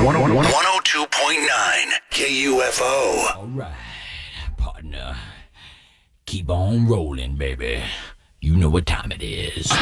102.9 KUFO. All right, partner. Keep on rolling, baby. You know what time it is.